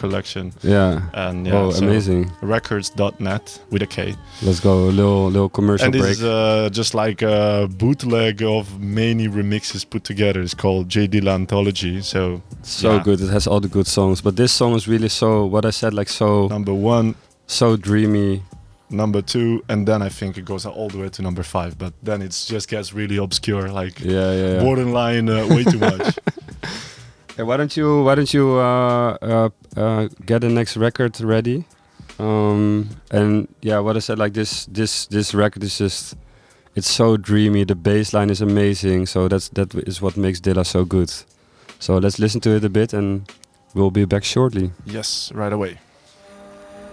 collection. Yeah. And oh, so amazing. records.net with a K. Let's go. A little commercial And break. this is just like a bootleg of many remixes put together. It's called J Dilla Anthology. So good. It has all the good songs. But this song is really so, what I said, like so... Number 1. So dreamy. Number 2. And then I think it goes all the way to number 5. But then it just gets really obscure. Like borderline way too much. Hey, why don't you get the next record ready? And yeah, what I said, like this record is just, it's so dreamy. The bass line is amazing. So that is what makes Dilla so good. So let's listen to it a bit, and we'll be back shortly. Yes, right away.